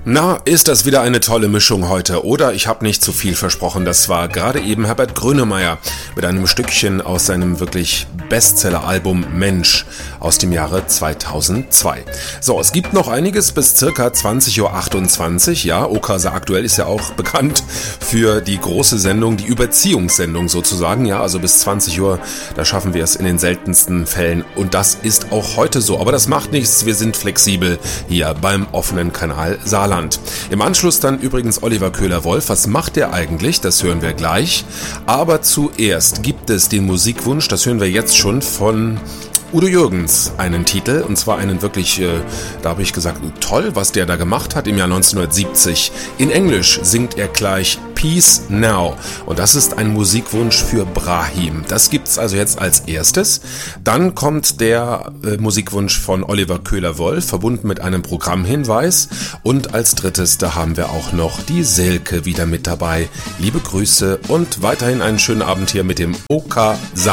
Na, ist das wieder eine tolle Mischung heute, oder? Ich habe nicht zu viel versprochen. Das war gerade eben Herbert Grönemeyer mit einem Stückchen aus seinem wirklich Bestseller-Album Mensch aus dem Jahre 2002. So, es gibt noch einiges bis circa 20.28 Uhr. Ja, Okasa aktuell ist ja auch bekannt für die große Sendung, die Überziehungssendung sozusagen. Ja, also bis 20 Uhr, da schaffen wir es in den seltensten Fällen. Und das ist auch heute so. Aber das macht nichts, wir sind flexibel hier beim offenen Kanal Saarland. Im Anschluss dann übrigens Oliver Köhler-Wolf. Was macht er eigentlich? Das hören wir gleich. Aber zuerst gibt es den Musikwunsch, das hören wir jetzt schon, von Udo Jürgens, einen Titel, und zwar einen wirklich, da habe ich gesagt, toll, was der da gemacht hat im Jahr 1970. In Englisch singt er gleich Peace Now, und das ist ein Musikwunsch für Brahim. Das gibt's also jetzt als erstes. Dann kommt der Musikwunsch von Oliver Köhler-Wolf, verbunden mit einem Programmhinweis, und als drittes, da haben wir auch noch die Silke wieder mit dabei. Liebe Grüße und weiterhin einen schönen Abend hier mit dem Okasa.